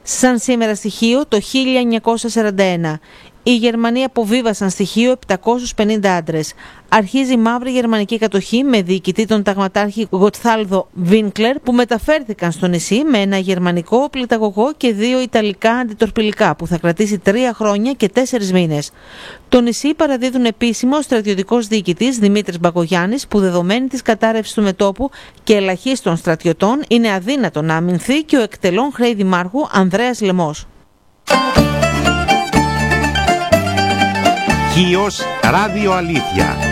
Σαν σήμερα στοιχείο το 1941. Οι Γερμανοί αποβίβασαν στοιχείο 750 άντρες. Αρχίζει η μαύρη γερμανική κατοχή με διοικητή τον ταγματάρχη Γοτθάλδο Βίνκλερ, που μεταφέρθηκαν στο νησί με ένα γερμανικό πληταγωγό και 2 ιταλικά αντιτορπιλικά, που θα κρατήσει 3 χρόνια και 4 μήνες. Το νησί παραδίδουν επίσημα ο στρατιωτικός διοικητής Δημήτρης Μπακογιάννης, που δεδομένη της κατάρρευσης του μετώπου και ελαχίστων στρατιωτών είναι αδύνατο να αμυνθεί, και ο εκτελών χρέη δημάρχου Ανδρέας Λεμός. Χίος Ράδιο Αλήθεια.